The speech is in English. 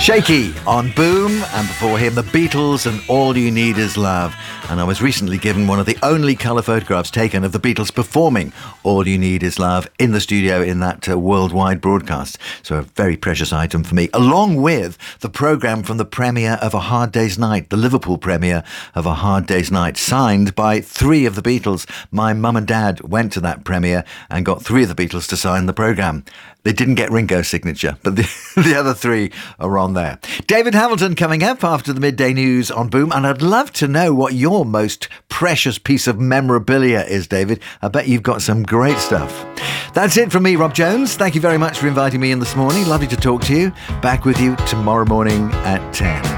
Shaky on Boom, and before him, The Beatles and All You Need Is Love. And I was recently given one of the only colour photographs taken of the Beatles performing All You Need Is Love in the studio in that worldwide broadcast. So a very precious item for me, along with the programme from the premiere of A Hard Day's Night, the Liverpool premiere of A Hard Day's Night, signed by 3 of the Beatles. My mum and dad went to that premiere and got 3 of the Beatles to sign the programme. They didn't get Ringo's signature, but the other 3 are on there. David Hamilton coming up after the midday news on Boom, and I'd love to know what your most precious piece of memorabilia is, David. I bet you've got some great stuff. That's it from me, Rob Jones. Thank you very much for inviting me in this morning. Lovely to talk to you. Back with you tomorrow morning at 10.